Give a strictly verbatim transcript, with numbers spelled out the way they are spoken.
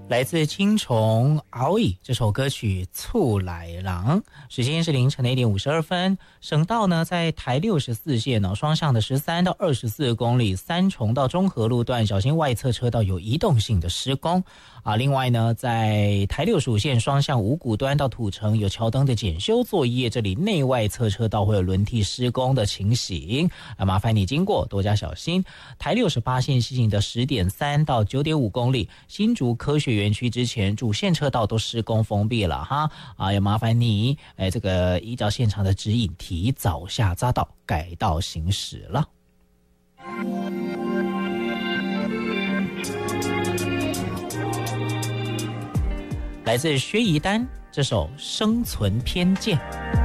来自青虫敖乙这首歌曲《醋来郎》，时间是凌晨的一点五十二分。省道呢，在台六十四线呢，双向的十三到二十四公里，三重到中和路段小心外侧车道有移动性的施工啊。另外呢，在台六十五线双向五股端到土城有桥灯的检修作业，这里内外侧车道会有轮替施工的情形啊，麻烦你经过多加小心。台六十八线西行的十点三到九点五公里，新竹科学园区之前主线车道都施工封闭了哈啊，也麻烦你哎，这个依照现场的指引提早下匝道改道行驶了。来自薛逸丹这首《生存偏见》。